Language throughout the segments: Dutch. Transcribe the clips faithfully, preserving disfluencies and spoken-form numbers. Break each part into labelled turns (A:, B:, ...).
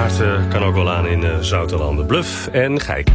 A: paard uh, kan ook wel aan in uh, Zoutelanden. Bluff en Gijk.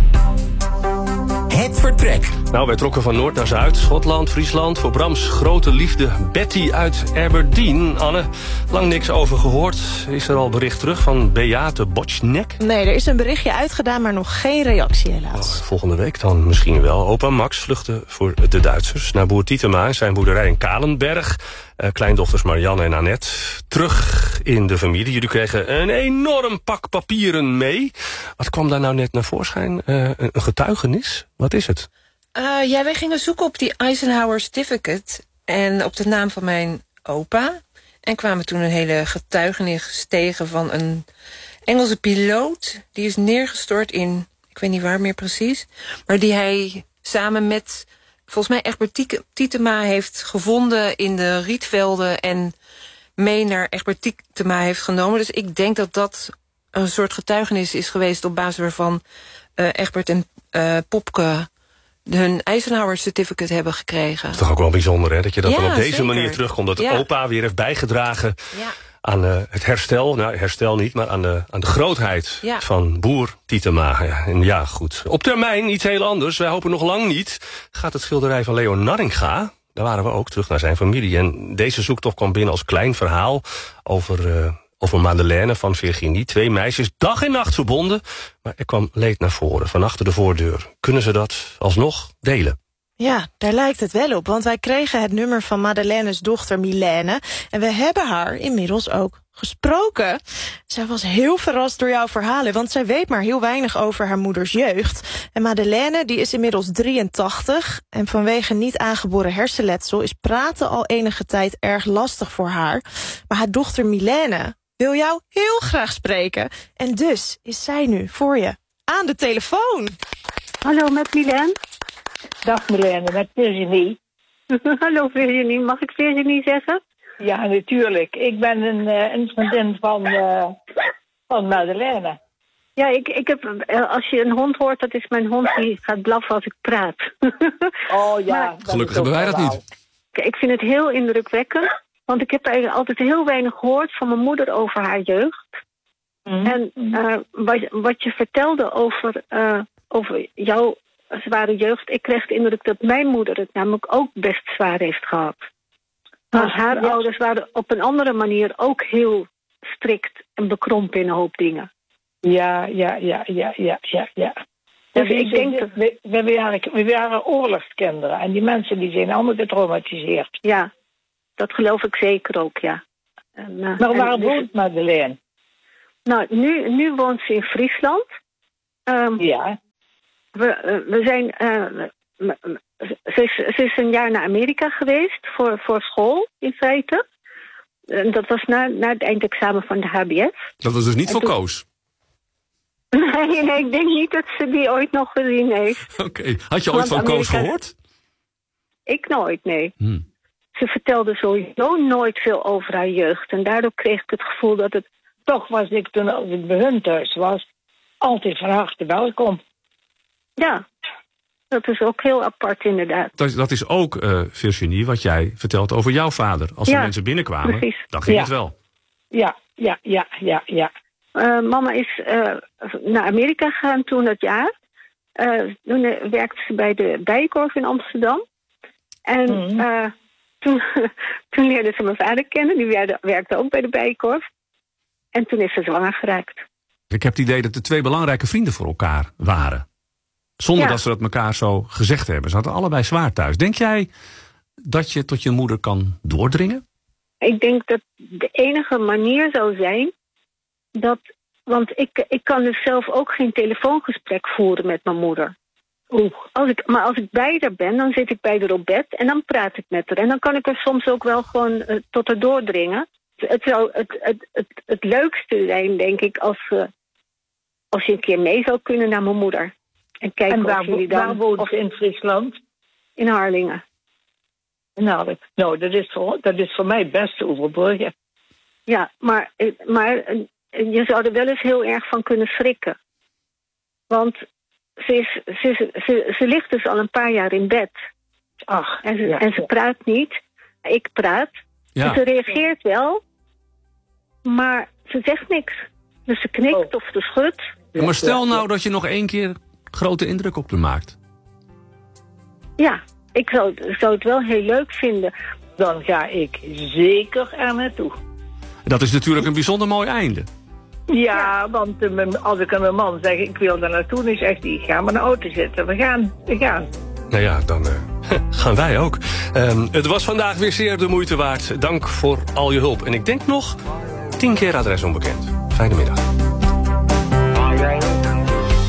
B: Het vertrek.
A: Nou, wij trokken van noord naar zuid. Schotland, Friesland. Voor Brams grote liefde Betty uit Aberdeen. Anne, lang niks over gehoord. Is er al bericht terug van Beate Botschnek?
C: Nee, er is een berichtje uitgedaan, maar nog geen reactie helaas.
A: Oh, volgende week dan misschien wel. Opa Max vluchtte voor de Duitsers naar boer Tietema en zijn boerderij in Kalenberg. Uh, kleindochters Marianne en Annette terug in de familie. Jullie kregen een enorm pak papieren mee. Wat kwam daar nou net naar voorschijn? Uh, een getuigenis? Wat is het?
D: Uh, ja, wij gingen zoeken op die Eisenhower Certificate en op de naam van mijn opa. En kwamen toen een hele getuigenis tegen van een Engelse piloot. Die is neergestort in, ik weet niet waar meer precies, maar die hij samen met, volgens mij Egbert Tietema heeft gevonden in de rietvelden en mee naar Egbert Tietema heeft genomen. Dus ik denk dat dat een soort getuigenis is geweest op basis waarvan uh, Egbert en uh, Popke hun Eisenhower Certificate hebben gekregen.
A: Dat is toch ook wel bijzonder, hè? Dat je dat
D: ja,
A: dan op deze
D: zeker.
A: manier terugkomt. Dat
D: ja.
A: opa weer heeft bijgedragen
D: ja.
A: aan uh, het herstel. Nou, herstel niet, maar aan de, aan de grootheid ja. van boer Tietema. Ja, en ja, goed. Op termijn iets heel anders. Wij hopen nog lang niet. Gaat het schilderij van Leo Narringa. Daar waren we ook, terug naar zijn familie. En deze zoektocht kwam binnen als klein verhaal over, uh, over Madeleine van Virginie. Twee meisjes, dag en nacht verbonden. Maar er kwam leed naar voren, van achter de voordeur. Kunnen ze dat alsnog delen?
C: Ja, daar lijkt het wel op, want wij kregen het nummer van Madeleine's dochter Milène. En we hebben haar inmiddels ook gesproken. Zij was heel verrast door jouw verhalen, want zij weet maar heel weinig over haar moeders jeugd. En Madeleine, die is inmiddels drieëntachtig. En vanwege niet aangeboren hersenletsel is praten al enige tijd erg lastig voor haar. Maar haar dochter Milène wil jou heel graag spreken. En dus is zij nu voor je aan de telefoon.
E: Hallo, met Milène.
F: Dag Milène, met Virginie.
E: Hallo Virginie, mag ik Virginie zeggen?
F: Ja, natuurlijk. Ik ben een, uh, een vriendin van, uh, van Madeleine.
E: Ja, ik, ik heb, als je een hond hoort, dat is mijn hond die gaat blaffen als ik praat.
F: Oh ja.
E: Maar,
G: gelukkig hebben wij dat niet.
E: Ik vind het heel indrukwekkend, want ik heb eigenlijk altijd heel weinig gehoord van mijn moeder over haar jeugd. Mm-hmm. En uh, wat, wat je vertelde over, uh, over jouw zware jeugd, ik kreeg de indruk dat mijn moeder het namelijk ook best zwaar heeft gehad. Maar ah, haar ja. ouders waren op een andere manier ook heel strikt en bekrompen in een hoop dingen.
F: Ja, ja, ja, ja, ja, ja, ja. Dus ja, ik ze, denk dat... We, we, waren, we waren oorlogskinderen en die mensen die zijn allemaal getraumatiseerd.
E: Ja, dat geloof ik zeker ook, ja. En, uh,
F: maar waar
E: dus,
F: woont Madeleine?
E: Nou, nu, nu woont ze in Friesland. Um,
F: ja.
E: We, uh, we zijn... Uh, Ze is, ze is een jaar naar Amerika geweest voor, voor school, in feite. En dat was na, na het eindexamen van de H B S.
G: Dat was dus niet
E: en
G: voor
E: toen...
G: Koos?
E: Nee, nee, ik denk niet dat ze die ooit nog gezien heeft.
G: Oké, okay. Had je ooit Want van Amerika... Koos gehoord?
E: Ik nooit, nee.
G: Hmm.
E: Ze vertelde sowieso nooit veel over haar jeugd. En daardoor kreeg ik het gevoel dat het...
F: Toch was ik toen, als ik bij hun thuis was, altijd van harte welkom.
E: Ja. Dat is ook heel apart, inderdaad.
G: Dat, dat is ook, uh, Virginie, wat jij vertelt over jouw vader. Als er ja, mensen binnenkwamen, precies. Dan ging
F: ja.
G: het wel.
F: Ja, ja, ja, ja, ja.
E: Uh, mama is uh, naar Amerika gegaan toen dat jaar. Uh, toen uh, werkte ze bij de Bijenkorf in Amsterdam. En mm-hmm. uh, toen, toen leerde ze mijn vader kennen. Die werkte, werkte ook bij de Bijenkorf. En toen is ze zwanger geraakt.
G: Ik heb het idee dat de twee belangrijke vrienden voor elkaar waren. Zonder ja. dat ze dat elkaar zo gezegd hebben. Ze hadden allebei zwaar thuis. Denk jij dat je tot je moeder kan doordringen?
E: Ik denk dat de enige manier zou zijn dat... Want ik, ik kan dus zelf ook geen telefoongesprek voeren met mijn moeder. Oeh. Als ik, maar als ik bij haar ben, dan zit ik bij haar op bed en dan praat ik met haar. En dan kan ik er soms ook wel gewoon uh, tot haar doordringen. Het zou het, het, het, het leukste zijn, denk ik, als, uh, als je een keer mee zou kunnen naar mijn moeder. En, kijken
F: en waar,
E: of jullie dan,
F: waar woont ze in Friesland?
E: In Harlingen.
F: In Harlingen. Nou, dat is voor, dat is voor mij best overbruggen.
E: Ja, maar, maar je zou er wel eens heel erg van kunnen schrikken. Want ze, is, ze, is, ze, ze ligt dus al een paar jaar in bed.
F: Ach,
E: en ze,
F: ja,
E: en ze
F: ja.
E: praat niet. Ik praat.
G: Ja.
E: Dus ze reageert wel. Maar ze zegt niks. Dus ze knikt oh. of ze schudt.
G: Ja, maar stel nou dat je nog één keer grote indruk op haar maakt.
E: Ja, ik zou, zou het wel heel leuk vinden.
F: Dan ga ik zeker er naartoe.
G: Dat is natuurlijk een bijzonder mooi einde.
F: Ja, ja. want uh, als ik aan mijn man zeg, ik wil daar naartoe, dan zegt hij, ga maar in de auto zitten. We gaan, we gaan.
A: Nou ja, dan uh, gaan wij ook. Um, het was vandaag weer zeer de moeite waard. Dank voor al je hulp. En ik denk nog, tien keer adres onbekend. Fijne middag.